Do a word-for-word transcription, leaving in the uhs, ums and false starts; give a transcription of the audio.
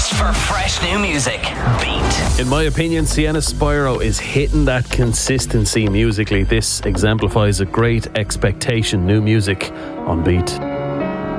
quest for fresh new music. Beat. In my opinion, Sienna Spyro is hitting that consistency musically. This exemplifies a great expectation new music on Beat.